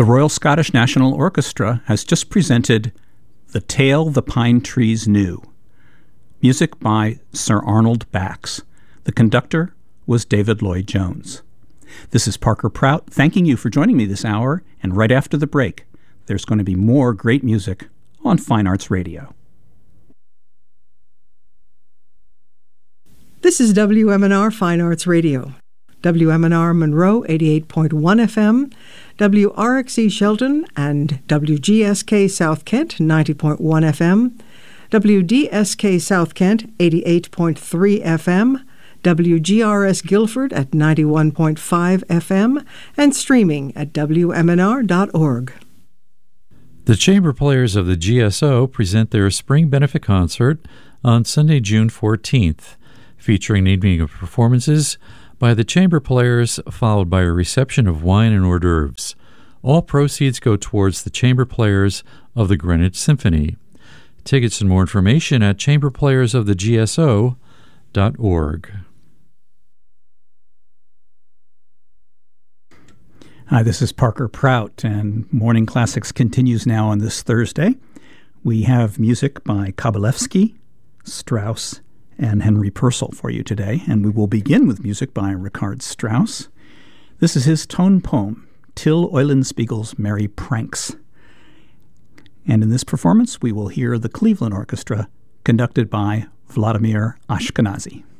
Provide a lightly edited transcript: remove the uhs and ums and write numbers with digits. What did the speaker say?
The Royal Scottish National Orchestra has just presented The Tale the Pine Trees Knew, music by Sir Arnold Bax. The conductor was David Lloyd-Jones. This is Parker Prout thanking you for joining me this hour, and right after the break, there's going to be more great music on Fine Arts Radio. This is WMNR Fine Arts Radio. WMNR Monroe 88.1 FM, WRXE Shelton and WGSK South Kent 90.1 FM, WDSK South Kent 88.3 FM, WGRS Guilford at 91.5 FM, and streaming at WMNR.org. The Chamber Players of the GSO present their Spring Benefit Concert on Sunday, June 14th, featuring an evening of performances by the Chamber Players, followed by a reception of wine and hors d'oeuvres. All proceeds go towards the Chamber Players of the Greenwich Symphony. Tickets and more information at chamberplayersofthegso.org. Hi, this is Parker Prout, and Morning Classics continues now on this Thursday. We have music by Kabalevsky, Strauss, and Henry Purcell for you today, and we will begin with music by Richard Strauss. This is his tone poem, Till Eulenspiegel's Merry Pranks. And in this performance, we will hear the Cleveland Orchestra, conducted by Vladimir Ashkenazy.